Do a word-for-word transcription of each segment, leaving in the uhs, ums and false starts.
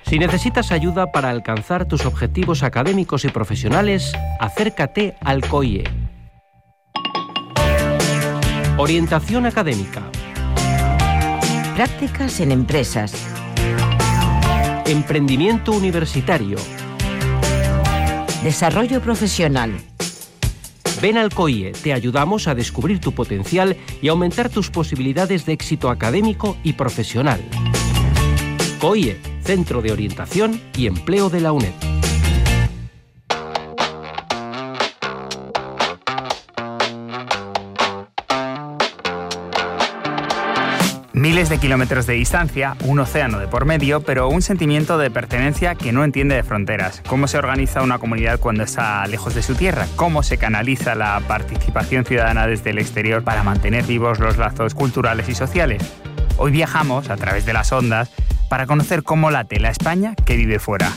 Si necesitas ayuda para alcanzar tus objetivos académicos y profesionales, acércate al C O I E. Orientación académica. Prácticas en empresas. Emprendimiento universitario. Desarrollo profesional. Ven al C O I E, te ayudamos a descubrir tu potencial y aumentar tus posibilidades de éxito académico y profesional. C O I E, Centro de Orientación y Empleo de la UNED. Miles de kilómetros de distancia, un océano de por medio, pero un sentimiento de pertenencia que no entiende de fronteras. ¿Cómo se organiza una comunidad cuando está lejos de su tierra? ¿Cómo se canaliza la participación ciudadana desde el exterior para mantener vivos los lazos culturales y sociales? Hoy viajamos a través de las ondas para conocer cómo late la España que vive fuera.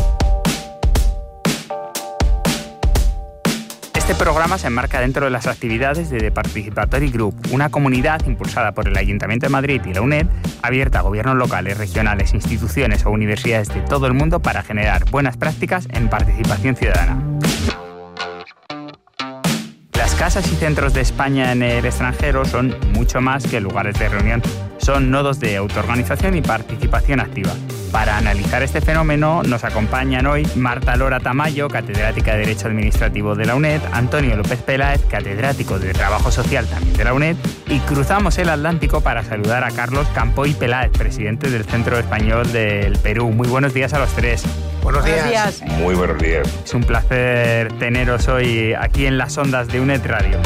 Este programa se enmarca dentro de las actividades de The Participatory Group, una comunidad impulsada por el Ayuntamiento de Madrid y la UNED, abierta a gobiernos locales, regionales, instituciones o universidades de todo el mundo para generar buenas prácticas en participación ciudadana. Las casas y centros de España en el extranjero son mucho más que lugares de reunión. Son nodos de autoorganización y participación activa. Para analizar este fenómeno nos acompañan hoy Marta Lora Tamayo, catedrática de Derecho Administrativo de la UNED, Antonio López Peláez, catedrático de Trabajo Social también de la UNED, y cruzamos el Atlántico para saludar a Carlos Campoy Peláez, presidente del Centro Español del Perú. Muy buenos días a los tres. Buenos días. Buenos días. Muy buenos días. Es un placer teneros hoy aquí en las ondas de UNED Radio.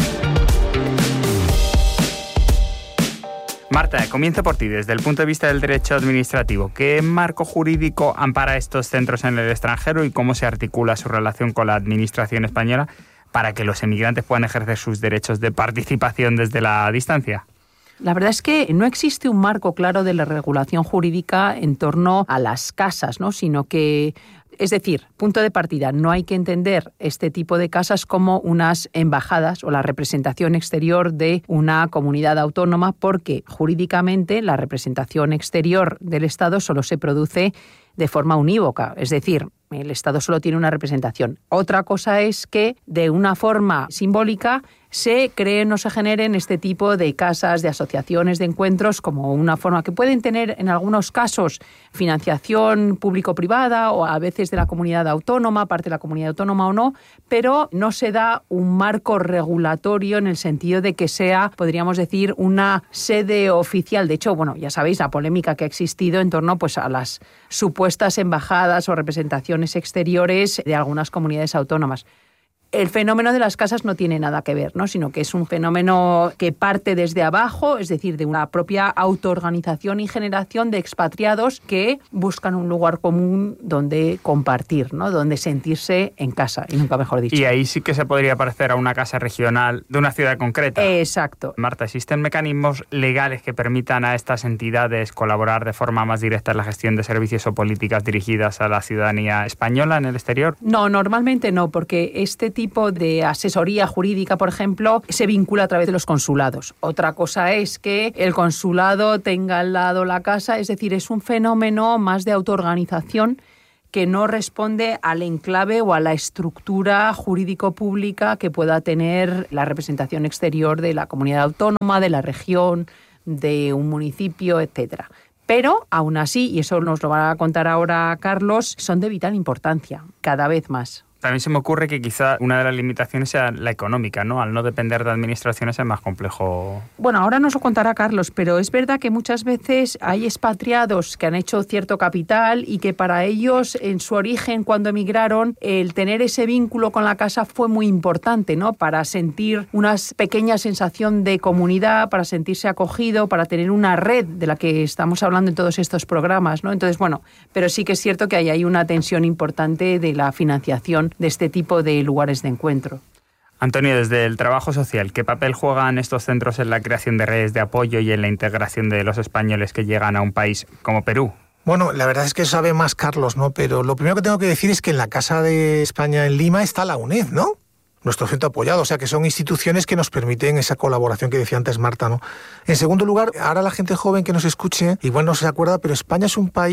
Marta, comienzo por ti. Desde el punto de vista del derecho administrativo, ¿qué marco jurídico ampara estos centros en el extranjero y cómo se articula su relación con la administración española para que los emigrantes puedan ejercer sus derechos de participación desde la distancia? La verdad es que no existe un marco claro de la regulación jurídica en torno a las casas, ¿no? Sino que, es decir, punto de partida, no hay que entender este tipo de casas como unas embajadas o la representación exterior de una comunidad autónoma, porque jurídicamente la representación exterior del Estado solo se produce de forma unívoca, es decir, el Estado solo tiene una representación. Otra cosa es que de una forma simbólica se creen o se generen este tipo de casas, de asociaciones, de encuentros, como una forma que pueden tener en algunos casos financiación público-privada o a veces de la comunidad autónoma, parte de la comunidad autónoma o no, pero no se da un marco regulatorio en el sentido de que sea, podríamos decir, una sede oficial. De hecho, bueno, ya sabéis la polémica que ha existido en torno pues, a las supuestas embajadas o representaciones exteriores de algunas comunidades autónomas. El fenómeno de las casas no tiene nada que ver, ¿no? Sino que es un fenómeno que parte desde abajo, es decir, de una propia autoorganización y generación de expatriados que buscan un lugar común donde compartir, ¿no? Donde sentirse en casa, y nunca mejor dicho. Y ahí sí que se podría parecer a una casa regional de una ciudad concreta. Exacto. Marta, ¿existen mecanismos legales que permitan a estas entidades colaborar de forma más directa en la gestión de servicios o políticas dirigidas a la ciudadanía española en el exterior? No, normalmente no, porque este tipo de asesoría jurídica, por ejemplo, se vincula a través de los consulados. Otra cosa es que el consulado tenga al lado la casa, es decir, es un fenómeno más de autoorganización que no responde al enclave o a la estructura jurídico-pública que pueda tener la representación exterior de la comunidad autónoma, de la región, de un municipio, etcétera. Pero, aún así, y eso nos lo va a contar ahora Carlos, son de vital importancia, cada vez más. También se me ocurre que quizá una de las limitaciones sea la económica, ¿no? Al no depender de administraciones es más complejo. Bueno, ahora nos lo contará Carlos, pero es verdad que muchas veces hay expatriados que han hecho cierto capital y que para ellos, en su origen, cuando emigraron, el tener ese vínculo con la casa fue muy importante, ¿no? Para sentir una pequeña sensación de comunidad, para sentirse acogido, para tener una red de la que estamos hablando en todos estos programas, ¿no? Entonces, bueno, pero sí que es cierto que hay ahí una tensión importante de la financiación de este tipo de lugares de encuentro. Antonio, desde el trabajo social, ¿qué papel juegan estos centros en la creación de redes de apoyo y en la integración de los españoles que llegan a un país como Perú? Bueno, la verdad es que sabe más Carlos, ¿no? Pero lo primero que tengo que decir es que en la Casa de España en Lima está la UNED, ¿no? Nuestro centro apoyado, o sea que son instituciones que nos permiten esa colaboración que decía antes Marta, ¿no? En segundo lugar, ahora la gente joven que nos escuche, igual no se acuerda, pero España es un país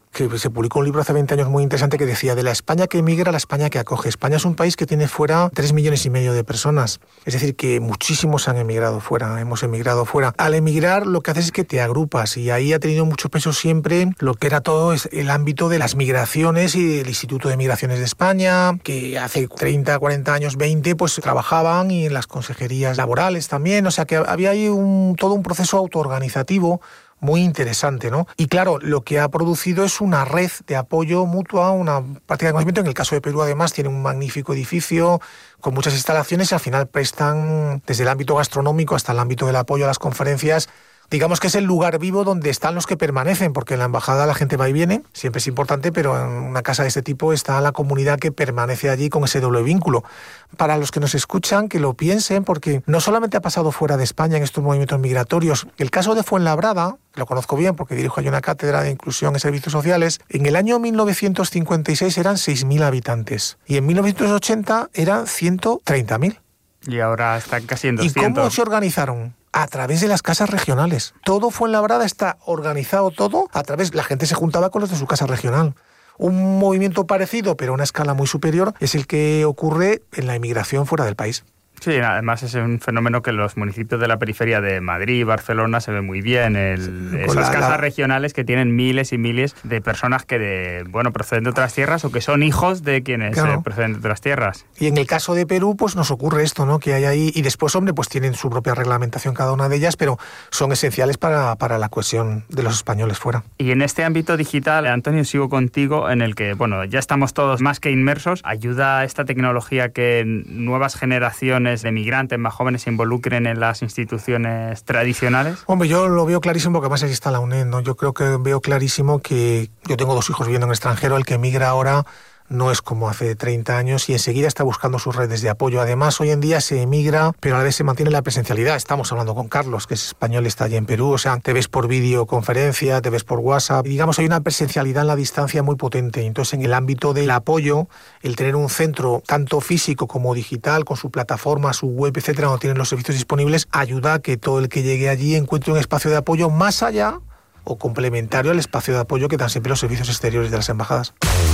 que se publicó un libro hace veinte años muy interesante que decía de la España que emigra a la España que acoge. España es un país que tiene fuera tres millones y medio de personas. Es decir, que muchísimos han emigrado fuera, hemos emigrado fuera. Al emigrar lo que haces es que te agrupas y ahí ha tenido mucho peso siempre lo que era todo es el ámbito de las migraciones y el Instituto de Migraciones de España, que hace treinta, cuarenta años, veinte, pues trabajaban y en las consejerías laborales también. O sea que había ahí un, todo un proceso autoorganizativo muy interesante, ¿no? Y claro, lo que ha producido es una red de apoyo mutua, una práctica de conocimiento. En el caso de Perú, además, tiene un magnífico edificio con muchas instalaciones y al final prestan desde el ámbito gastronómico hasta el ámbito del apoyo a las conferencias. Digamos que es el lugar vivo donde están los que permanecen, porque en la embajada la gente va y viene, siempre es importante, pero en una casa de este tipo está la comunidad que permanece allí con ese doble vínculo. Para los que nos escuchan, que lo piensen, porque no solamente ha pasado fuera de España en estos movimientos migratorios. El caso de Fuenlabrada, lo conozco bien porque dirijo allí una cátedra de inclusión en servicios sociales, en el año mil novecientos cincuenta y seis eran seis mil habitantes y en mil novecientos ochenta eran ciento treinta mil. Y ahora están casi en doscientos. ¿Y cómo se organizaron? A través de las casas regionales. Todo Fuenlabrada está organizado todo a través... La gente se juntaba con los de su casa regional. Un movimiento parecido, pero a una escala muy superior, es el que ocurre en la inmigración fuera del país. Sí, además es un fenómeno que en los municipios de la periferia de Madrid y Barcelona se ve muy bien. El, sí, esas la, casas la... regionales que tienen miles y miles de personas que de, bueno, proceden de otras tierras o que son hijos de quienes claro. eh, proceden de otras tierras. Y en el caso de Perú, pues nos ocurre esto, ¿no? Que hay ahí, y después, hombre, pues tienen su propia reglamentación cada una de ellas, pero son esenciales para, para la cohesión de los españoles fuera. Y en este ámbito digital, Antonio, sigo contigo, en el que, bueno, ya estamos todos más que inmersos. ¿Ayuda esta tecnología que nuevas generaciones de migrantes más jóvenes se involucren en las instituciones tradicionales? Hombre, yo lo veo clarísimo porque además ahí está la UNED, ¿no? Yo creo que veo clarísimo que yo tengo dos hijos viviendo en el extranjero, el que emigra ahora no es como hace treinta años y enseguida está buscando sus redes de apoyo. Además, hoy en día se emigra, pero a la vez se mantiene la presencialidad. Estamos hablando con Carlos, que es español y está allí en Perú. O sea, te ves por videoconferencia, te ves por WhatsApp. Y digamos, hay una presencialidad en la distancia muy potente. Entonces, en el ámbito del apoyo, el tener un centro tanto físico como digital, con su plataforma, su web, etcétera, donde tienen los servicios disponibles, ayuda a que todo el que llegue allí encuentre un espacio de apoyo más allá o complementario al espacio de apoyo que dan siempre los servicios exteriores de las embajadas.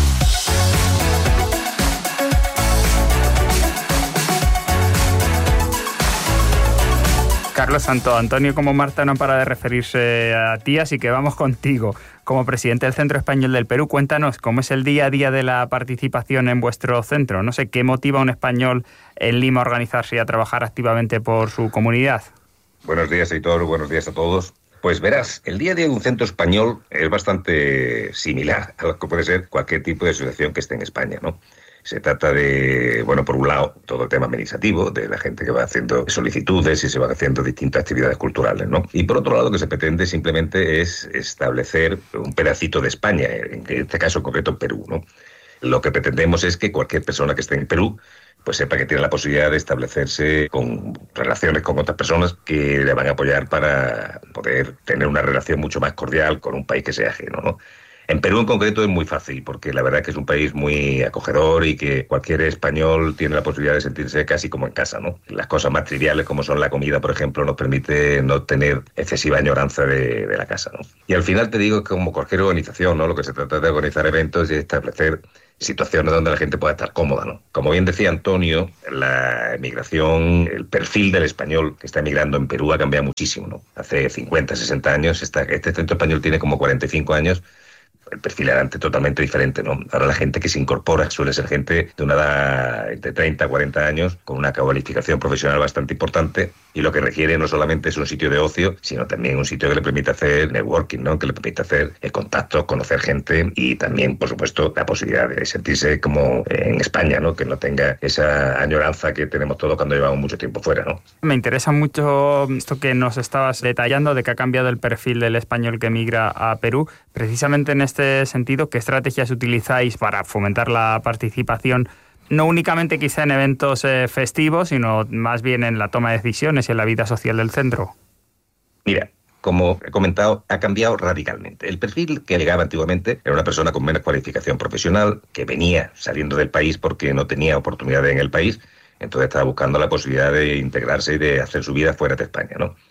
Carlos, tanto Antonio como Marta no para de referirse a ti, así que vamos contigo. Como presidente del Centro Español del Perú, cuéntanos cómo es el día a día de la participación en vuestro centro. No sé, ¿qué motiva a un español en Lima a organizarse y a trabajar activamente por su comunidad? Buenos días, Heitor. Buenos días a todos. Pues verás, el día a día de un centro español es bastante similar a lo que puede ser cualquier tipo de asociación que esté en España, ¿no? Se trata de, bueno, por un lado, todo el tema administrativo, de la gente que va haciendo solicitudes y se van haciendo distintas actividades culturales, ¿no? Y por otro lado, lo que se pretende simplemente es establecer un pedacito de España, en este caso en concreto Perú, ¿no? Lo que pretendemos es que cualquier persona que esté en Perú pues sepa que tiene la posibilidad de establecerse con relaciones con otras personas que le van a apoyar para poder tener una relación mucho más cordial con un país que sea ajeno, ¿no? En Perú en concreto es muy fácil, porque la verdad es que es un país muy acogedor y que cualquier español tiene la posibilidad de sentirse casi como en casa, ¿no? Las cosas más triviales, como son la comida, por ejemplo, nos permite no tener excesiva añoranza de, de la casa, ¿no? Y al final te digo que como cualquier organización, ¿no? Lo que se trata de organizar eventos y establecer situaciones donde la gente pueda estar cómoda, ¿no? Como bien decía Antonio, la emigración, el perfil del español que está emigrando en Perú ha cambiado muchísimo, ¿no? Hace cincuenta, sesenta años, esta, este centro español tiene como cuarenta y cinco años, el perfil era antes totalmente diferente, ¿no? Ahora la gente que se incorpora suele ser gente de una edad de treinta, cuarenta años, con una cualificación profesional bastante importante, y lo que requiere no solamente es un sitio de ocio, sino también un sitio que le permita hacer networking, ¿no? Que le permita hacer el contacto, conocer gente y también, por supuesto, la posibilidad de sentirse como en España, ¿no? Que no tenga esa añoranza que tenemos todos cuando llevamos mucho tiempo fuera, ¿no? Me interesa mucho esto que nos estabas detallando de que ha cambiado el perfil del español que migra a Perú. Precisamente en este sentido, ¿qué estrategias utilizáis para fomentar la participación, no únicamente quizá en eventos eh, festivos, sino más bien en la toma de decisiones y en la vida social del centro? Mira, como he comentado, ha cambiado radicalmente. El perfil que llegaba antiguamente era una persona con menos cualificación profesional, que venía saliendo del país porque no tenía oportunidad en el país, entonces estaba buscando la posibilidad de integrarse y de hacer su vida fuera de España, ¿no?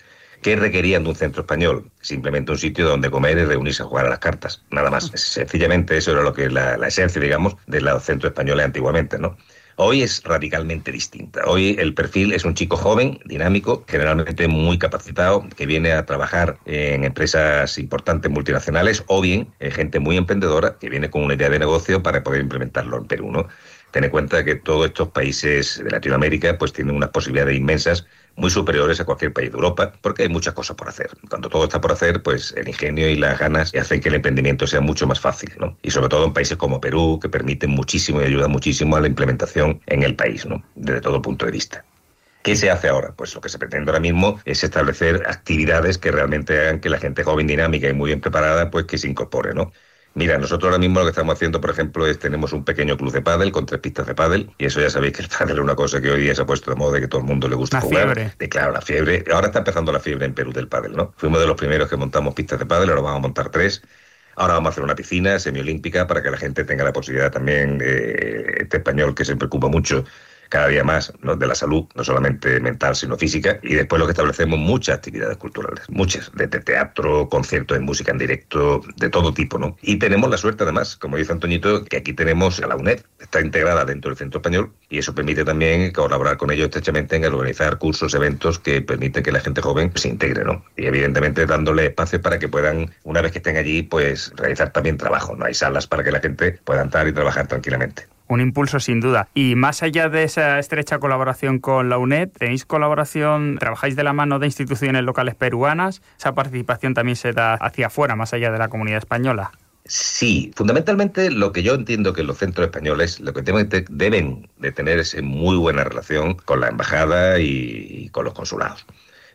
¿Qué requerían de un centro español? Simplemente un sitio donde comer y reunirse a jugar a las cartas, nada más. Sencillamente eso era lo que la, la esencia, digamos, de los centros españoles antiguamente, ¿no? Hoy es radicalmente distinta. Hoy el perfil es un chico joven, dinámico, generalmente muy capacitado, que viene a trabajar en empresas importantes multinacionales, o bien eh, gente muy emprendedora que viene con una idea de negocio para poder implementarlo en Perú, ¿no? Ten en cuenta que todos estos países de Latinoamérica pues tienen unas posibilidades inmensas, muy superiores a cualquier país de Europa, porque hay muchas cosas por hacer. Cuando todo está por hacer, pues el ingenio y las ganas hacen que el emprendimiento sea mucho más fácil, ¿no? Y sobre todo en países como Perú, que permiten muchísimo y ayudan muchísimo a la implementación en el país, ¿no? Desde todo punto de vista. ¿Qué se hace ahora? Pues lo que se pretende ahora mismo es establecer actividades que realmente hagan que la gente joven, dinámica y muy bien preparada, pues que se incorpore, ¿no? Mira, nosotros ahora mismo lo que estamos haciendo, por ejemplo, es tenemos un pequeño club de pádel con tres pistas de pádel, y eso ya sabéis que el pádel es una cosa que hoy día se ha puesto de moda y que todo el mundo le gusta la jugar. Fiebre. Y claro, la fiebre. Ahora está empezando la fiebre en Perú del pádel, ¿no? Fuimos de los primeros que montamos pistas de pádel, ahora vamos a montar tres. Ahora vamos a hacer una piscina semiolímpica para que la gente tenga la posibilidad también, eh, este español que se preocupa mucho cada día más, ¿no?, de la salud, no solamente mental, sino física. Y después lo que establecemos, muchas actividades culturales, muchas, desde teatro, conciertos de música en directo, de todo tipo, ¿no? Y tenemos la suerte, además, como dice Antoñito, que aquí tenemos a la UNED, está integrada dentro del Centro Español, y eso permite también colaborar con ellos estrechamente en organizar cursos, eventos que permiten que la gente joven se integre, ¿no? Y evidentemente dándole espacio para que puedan, una vez que estén allí, pues realizar también trabajo, ¿no? Hay salas para que la gente pueda entrar y trabajar tranquilamente. Un impulso sin duda. Y más allá de esa estrecha colaboración con la UNED, ¿tenéis colaboración, trabajáis de la mano de instituciones locales peruanas? ¿Esa participación también se da hacia afuera, más allá de la comunidad española? Sí, fundamentalmente lo que yo entiendo que los centros españoles lo que deben de tener es muy buena relación con la embajada y con los consulados,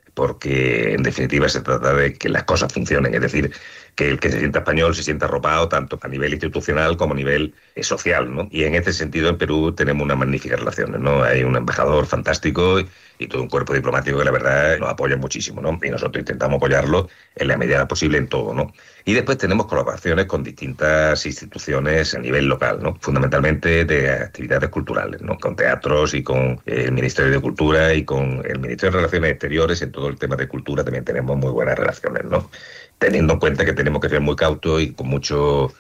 porque en definitiva se trata de que las cosas funcionen, es decir, que el que se sienta español se sienta arropado tanto a nivel institucional como a nivel eh, social, ¿no? Y en este sentido en Perú tenemos unas magníficas relaciones, ¿no? Hay un embajador fantástico y, y todo un cuerpo diplomático que la verdad nos apoya muchísimo, ¿no? Y nosotros intentamos apoyarlo en la medida posible en todo, ¿no? Y después tenemos colaboraciones con distintas instituciones a nivel local, ¿no? Fundamentalmente de actividades culturales, ¿no? Con teatros y con el Ministerio de Cultura y con el Ministerio de Relaciones Exteriores. En todo el tema de cultura también tenemos muy buenas relaciones, ¿no? Teniendo en cuenta que tenemos que ser muy cautos y con mucho,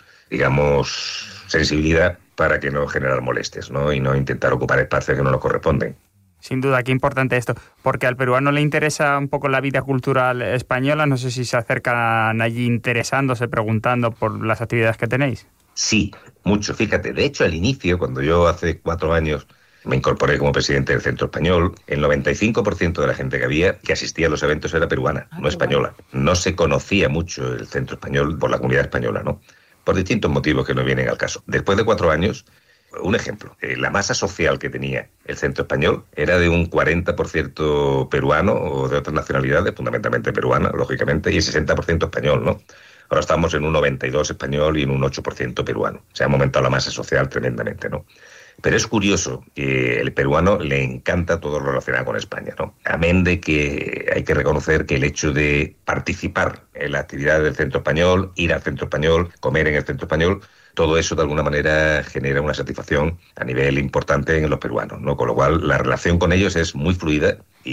digamos, sensibilidad para que no generar molestias, ¿no? Y no intentar ocupar espacios que no nos corresponden. Sin duda, qué importante esto, porque al peruano le interesa un poco la vida cultural española. No sé si se acercan allí interesándose, preguntando por las actividades que tenéis. Sí, mucho. Fíjate, de hecho, al inicio, cuando yo hace cuatro años me incorporé como presidente del Centro Español, el noventa y cinco por ciento de la gente que había, que asistía a los eventos, era peruana, no española. No se conocía mucho el Centro Español por la comunidad española, ¿no? Por distintos motivos que no vienen al caso. Después de cuatro años, un ejemplo, eh, la masa social que tenía el Centro Español era de un cuarenta por ciento peruano o de otras nacionalidades, fundamentalmente peruana, lógicamente, y el sesenta por ciento español, ¿no? Ahora estamos en un noventa y dos por ciento español y en un ocho por ciento peruano. Se ha aumentado la masa social tremendamente, ¿no? Pero es curioso que el peruano le encanta todo lo relacionado con España, ¿no? Amén de que hay que reconocer que el hecho de participar en la actividad del Centro Español, ir al Centro Español, comer en el Centro Español, todo eso de alguna manera genera una satisfacción a nivel importante en los peruanos, ¿no? Con lo cual la relación con ellos es muy fluida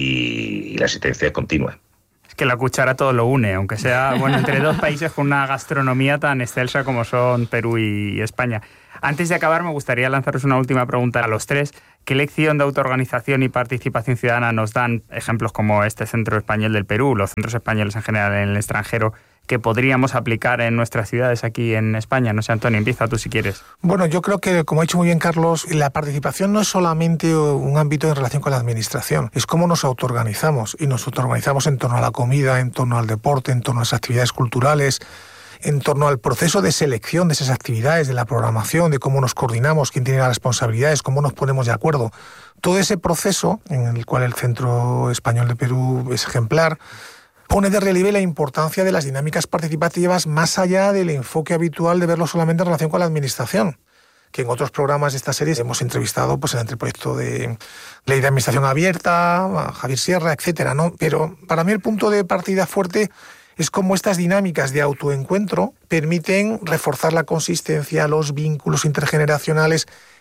y, y la asistencia es continua. Es que la cuchara todo lo une, aunque sea, bueno, entre dos países con una gastronomía tan excelsa como son Perú y España. Antes de acabar, me gustaría lanzaros una última pregunta a los tres. ¿Qué lección de autoorganización y participación ciudadana nos dan ejemplos como este Centro Español del Perú, los centros españoles en general en el extranjero, que podríamos aplicar en nuestras ciudades aquí en España? No sé, Antonio, empieza tú si quieres. Bueno, yo creo que, como ha dicho muy bien Carlos, la participación no es solamente un ámbito en relación con la administración, es cómo nos autoorganizamos, y nos autoorganizamos en torno a la comida, en torno al deporte, en torno a las actividades culturales, en torno al proceso de selección de esas actividades, de la programación, de cómo nos coordinamos, quién tiene las responsabilidades, cómo nos ponemos de acuerdo. Todo ese proceso, en el cual el Centro Español de Perú es ejemplar, pone de relieve la importancia de las dinámicas participativas más allá del enfoque habitual de verlo solamente en relación con la administración, que en otros programas de esta serie hemos entrevistado, pues, en el proyecto de Ley de Administración Abierta, a Javier Sierra, etcétera, ¿no? Pero para mí el punto de partida fuerte es cómo estas dinámicas de autoencuentro permiten reforzar la consistencia, los vínculos intergeneracionales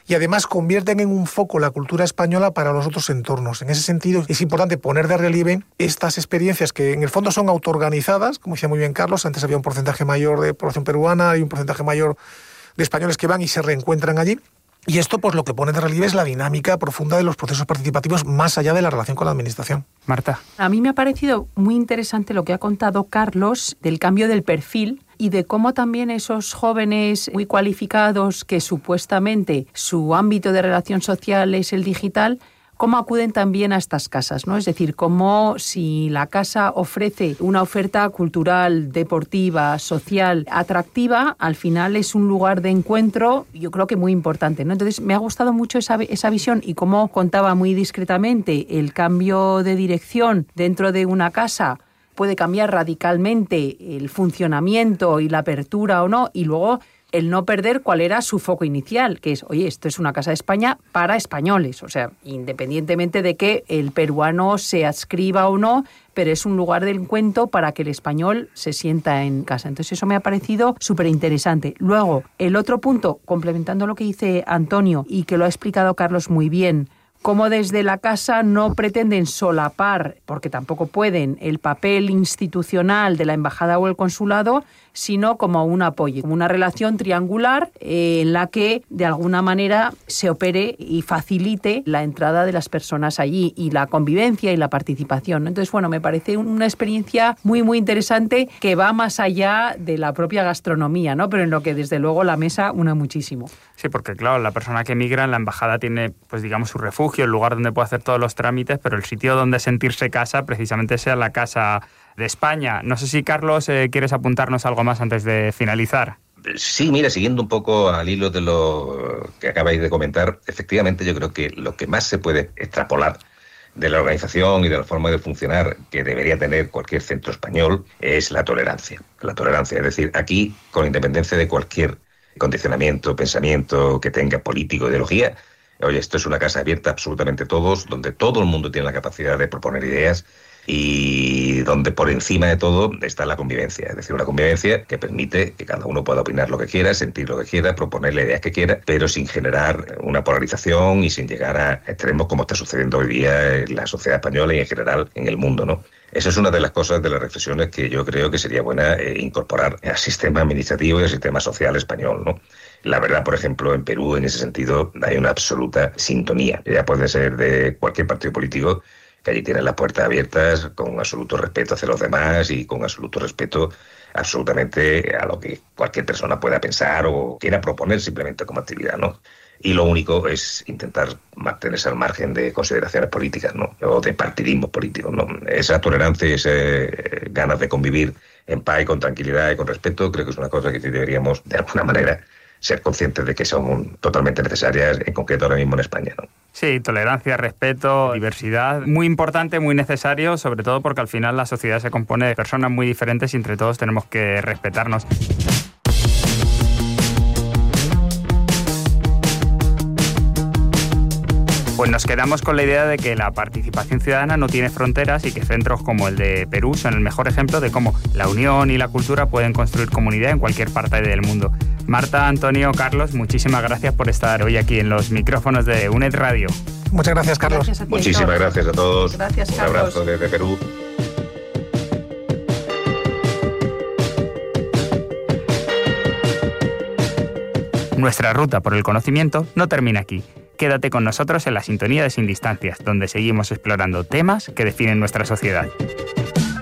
y además convierten en un foco la cultura española para los otros entornos. En ese sentido es importante poner de relieve estas experiencias que en el fondo son autoorganizadas, como decía muy bien Carlos, antes había un porcentaje mayor de población peruana y un porcentaje mayor de españoles que van y se reencuentran allí. Y esto pues lo que pone de relieve es la dinámica profunda de los procesos participativos más allá de la relación con la administración. Marta. A mí me ha parecido muy interesante lo que ha contado Carlos del cambio del perfil y de cómo también esos jóvenes muy cualificados que supuestamente su ámbito de relación social es el digital, cómo acuden también a estas casas, ¿no? Es decir, cómo si la casa ofrece una oferta cultural, deportiva, social, atractiva, al final es un lugar de encuentro, yo creo que muy importante, ¿no? Entonces, me ha gustado mucho esa, esa visión y cómo contaba muy discretamente el cambio de dirección dentro de una casa puede cambiar radicalmente el funcionamiento y la apertura o no, y luego el no perder cuál era su foco inicial, que es, oye, esto es una casa de España para españoles, o sea, independientemente de que el peruano se adscriba o no, pero es un lugar de encuentro para que el español se sienta en casa. Entonces eso me ha parecido súper interesante. Luego, el otro punto, complementando lo que dice Antonio y que lo ha explicado Carlos muy bien, cómo desde la casa no pretenden solapar, porque tampoco pueden, el papel institucional de la embajada o el consulado, sino como un apoyo, como una relación triangular eh, en la que de alguna manera se opere y facilite la entrada de las personas allí y la convivencia y la participación, ¿no? Entonces, bueno, me parece una experiencia muy, muy interesante que va más allá de la propia gastronomía, ¿no? Pero en lo que desde luego la mesa une muchísimo. Sí, porque claro, la persona que emigra en la embajada tiene, pues digamos, su refugio, el lugar donde puede hacer todos los trámites, pero el sitio donde sentirse casa precisamente sea la casa de España. No sé si, Carlos, eh, quieres apuntarnos algo más antes de finalizar. Sí, mira, siguiendo un poco al hilo de lo que acabáis de comentar, efectivamente yo creo que lo que más se puede extrapolar de la organización y de la forma de funcionar que debería tener cualquier centro español es la tolerancia. La tolerancia, es decir, aquí, con independencia de cualquier condicionamiento, pensamiento que tenga político, ideología, oye, esto es una casa abierta a absolutamente todos, donde todo el mundo tiene la capacidad de proponer ideas y donde por encima de todo está la convivencia, es decir, una convivencia que permite que cada uno pueda opinar lo que quiera, sentir lo que quiera, proponer las ideas que quiera, pero sin generar una polarización y sin llegar a extremos como está sucediendo hoy día en la sociedad española y en general en el mundo, ¿no? Esa es una de las cosas, de las reflexiones que yo creo que sería buena eh, incorporar al sistema administrativo y al sistema social español, ¿no? La verdad, por ejemplo, en Perú, en ese sentido, hay una absoluta sintonía. Ya puede ser de cualquier partido político, que allí tienen las puertas abiertas con absoluto respeto hacia los demás y con absoluto respeto absolutamente a lo que cualquier persona pueda pensar o quiera proponer simplemente como actividad, ¿no? Y lo único es intentar mantenerse al margen de consideraciones políticas, ¿no? O de partidismos políticos, ¿no? Esa tolerancia y esas ganas de convivir en paz y con tranquilidad y con respeto creo que es una cosa que deberíamos, de alguna manera, ser conscientes de que son totalmente necesarias, en concreto ahora mismo en España, ¿no? Sí, tolerancia, respeto, diversidad, muy importante, muy necesario, sobre todo porque al final la sociedad se compone de personas muy diferentes y entre todos tenemos que respetarnos. Pues nos quedamos con la idea de que la participación ciudadana no tiene fronteras y que centros como el de Perú son el mejor ejemplo de cómo la unión y la cultura pueden construir comunidad en cualquier parte del mundo. Marta, Antonio, Carlos, muchísimas gracias por estar hoy aquí en los micrófonos de U N E D Radio. Muchas gracias, Carlos. Gracias a ti, Muchísimas Héctor. gracias a todos. Gracias, Un Carlos. abrazo desde Perú. Nuestra ruta por el conocimiento no termina aquí. Quédate con nosotros en la sintonía de Sin Distancias, donde seguimos explorando temas que definen nuestra sociedad.